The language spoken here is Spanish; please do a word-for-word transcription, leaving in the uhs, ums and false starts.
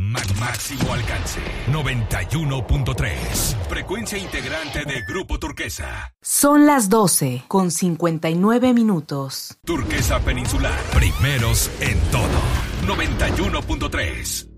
máximo alcance. noventa y uno punto tres. Frecuencia integrante de Grupo Turquesa. Son las doce con cincuenta y nueve minutos. Turquesa Peninsular. Primeros en todo. noventa y uno punto tres.